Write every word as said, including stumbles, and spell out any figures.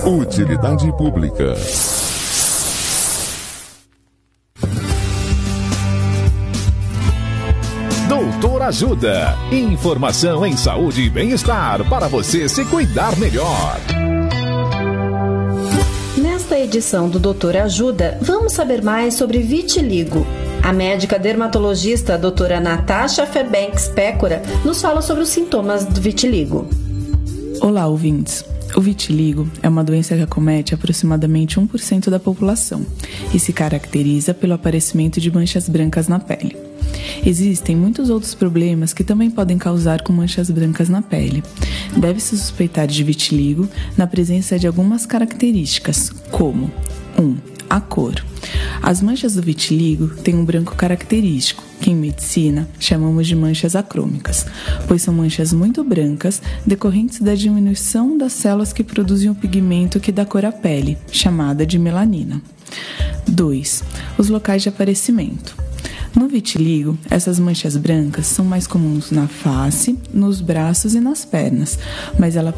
Utilidade pública. Doutor Ajuda. Informação em saúde e bem-estar para você se cuidar melhor. Nesta edição do Doutor Ajuda, vamos saber mais sobre vitiligo. A médica dermatologista a doutora Natasha Fairbanks Pécora nos fala sobre os sintomas do vitiligo. Olá, ouvintes. O vitiligo é uma doença que acomete aproximadamente um por cento da população e se caracteriza pelo aparecimento de manchas brancas na pele. Existem muitos outros problemas que também podem causar com manchas brancas na pele. Deve-se suspeitar de vitiligo na presença de algumas características, como um. A cor. As manchas do vitiligo têm um branco característico, que em medicina chamamos de manchas acrômicas, pois são manchas muito brancas decorrentes da diminuição das células que produzem o pigmento que dá cor à pele, chamada de melanina. dois. Os locais de aparecimento. No vitiligo, essas manchas brancas são mais comuns na face, nos braços e nas pernas, mas ela